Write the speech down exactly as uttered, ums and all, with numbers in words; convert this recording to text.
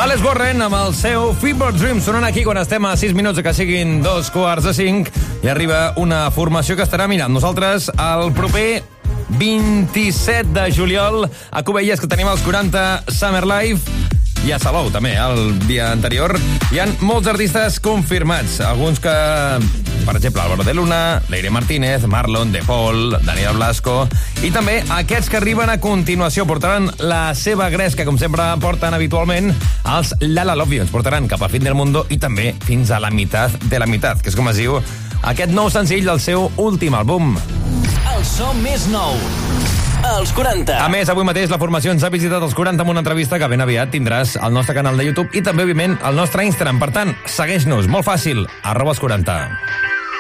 Alex Warren amb el seu Fever Dream sonant aquí quan estem a sis minuts que siguin dos quarts de cinc i arriba una formació que estarà mirant nosaltres el proper vint-i-set de juliol a Cubelles, que tenim els quaranta Summer Live, i a Salou també, el dia anterior. Hi ha molts artistes confirmats, alguns que, per exemple, Álvaro de Luna, Leire Martínez, Marlon, De Paul, Daniel Blasco, i també aquests que arriben a continuació. Portaran la seva gresca, com sempre porten habitualment, els Lala Love You. Ens portaran cap al fin del mundo i també fins a la meitat de la meitat, que és com es diu aquest nou senzill del seu últim àlbum. El so més nou, els quaranta. A més, avui mateix la formació ens ha visitat els quaranta amb una entrevista que ben aviat tindràs al nostre canal de YouTube i també, òbviament, al nostre Instagram. Per tant, segueix-nos, molt fàcil, arroba els quaranta.